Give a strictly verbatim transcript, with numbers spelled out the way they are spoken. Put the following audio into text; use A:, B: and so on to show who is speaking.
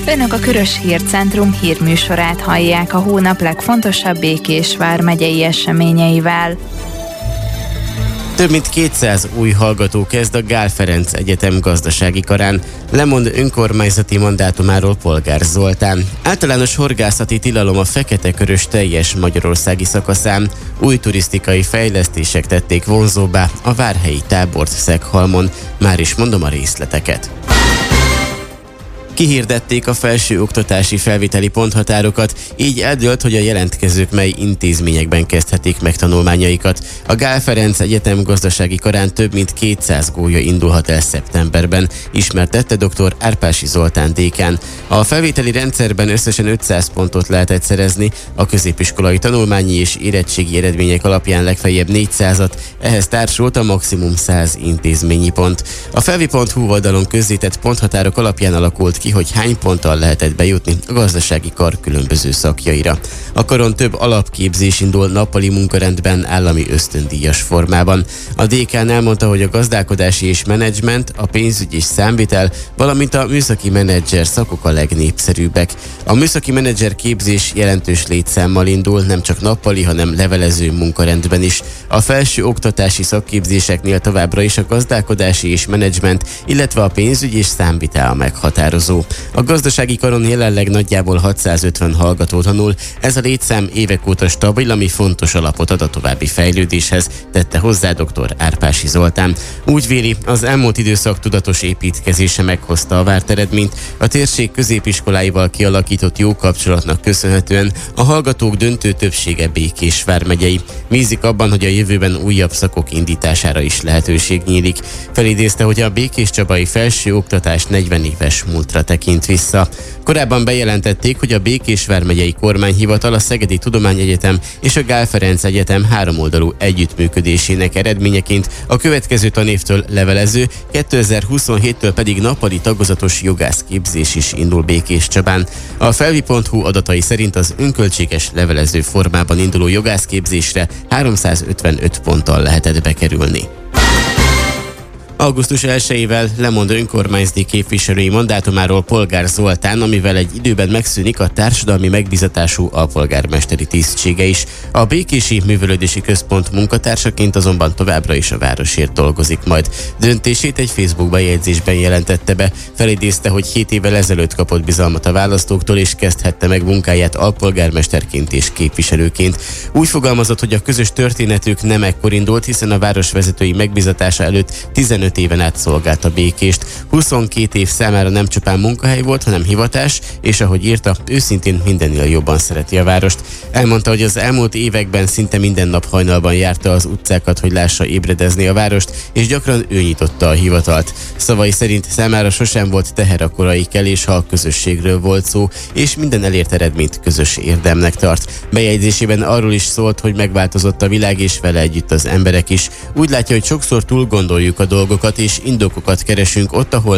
A: Önök a Körös Hírcentrum hírműsorát hallják a hónap legfontosabb Békés vármegyei eseményeivel.
B: Több mint kétszáz új hallgató kezd a Gál Ferenc Egyetem gazdasági karán. Lemond önkormányzati mandátumáról Polgár Zoltán. Általános horgászati tilalom a Fekete-Körös teljes magyarországi szakaszán. Új turisztikai fejlesztések tették vonzóbbá a várhelyi tábort Szeghalmon. Már is mondom a részleteket. Kihirdették a felsőoktatási felvételi ponthatárokat, így eldőlt, hogy a jelentkezők mely intézményekben kezdhetik meg tanulmányaikat. A Gál Ferenc Egyetem gazdasági karán több mint kétszáz gólya indulhat el szeptemberben, ismertette dr. Árpási Zoltán dékán. A felvételi rendszerben összesen ötszáz pontot lehetett szerezni, a középiskolai tanulmányi és érettségi eredmények alapján legfeljebb négyszázat, ehhez társult a maximum száz intézményi pont. A felvi pont hu oldalon közzétett ponthatárok alapján alakult ki, hogy hány ponttal lehetett bejutni a gazdasági kar különböző szakjaira. A karon több alapképzés indul nappali munkarendben állami ösztöndíjas formában. A dékán elmondta, hogy a gazdálkodási és menedzsment, a pénzügy és számvitel, valamint a műszaki menedzser szakok a legnépszerűbbek. A műszaki menedzser képzés jelentős létszámmal indul, nem csak nappali, hanem levelező munkarendben is. A felső oktatási szakképzéseknél továbbra is a gazdálkodási és menedzsment, illetve a pénzügy és számvitel a meghatározó. A gazdasági karon jelenleg nagyjából hatszázötven hallgató tanul, ez a létszám évek óta stabil, ami fontos alapot ad a további fejlődéshez, tette hozzá dr. Árpási Zoltán. Úgy véli, az elmúlt időszak tudatos építkezése meghozta a várt eredményt, a térség középiskoláival kialakított jó kapcsolatnak köszönhetően a hallgatók döntő többsége Békés vármegyei. Bízik abban, hogy a jövőben újabb szakok indítására is lehetőség nyílik. Felidézte, hogy a békéscsabai felsőoktatás negyven éves múltra tekint vissza. Korábban bejelentették, hogy a Békés vármegyei kormányhivatal, a Szegedi Tudományegyetem és a Gál Ferenc Egyetem háromoldalú együttműködésének eredményeként a következő tanévtől levelező, kétezer-huszonhéttől pedig nappali tagozatos jogászképzés is indul Békéscsabán. A felvi pont hu adatai szerint az önköltséges levelező formában induló jogászképzésre háromszázötvenöt ponttal lehetett bekerülni. augusztus elsejével lemond önkormányzati képviselői mandátumáról Polgár Zoltán, amivel egy időben megszűnik a társadalmi megbízatású alpolgármesteri tisztsége is. A Békési Művelődési Központ munkatársaként azonban továbbra is a városért dolgozik majd. Döntését egy Facebook bejegyzésben jelentette be, felidézte, hogy hét évvel ezelőtt kapott bizalmat a választóktól, és kezdhette meg munkáját alpolgármesterként és képviselőként. Úgy fogalmazott, hogy a közös történetük nem ekkor indult, hiszen a város vezetői megbízatása előtt tizenöt éven át szolgálta Békést. huszonkét év számára nem csupán munkahely volt, hanem hivatás, és ahogy írta, őszintén mindennél jobban szereti a várost. Elmondta, hogy az elmúlt években szinte minden nap hajnalban járta az utcákat, hogy lássa ébredezni a várost, és gyakran ő nyitotta a hivatalt. Szavai szerint számára sosem volt teher a korai kelés, ha a közösségről volt szó, és minden elért eredményt közös érdemnek tart. Bejegyzésében arról is szólt, hogy megváltozott a világ, és vele együtt az emberek is. Úgy látja, hogy sokszor túl gondoljuk a dolgokat, és indokokat keresünk ott, ahol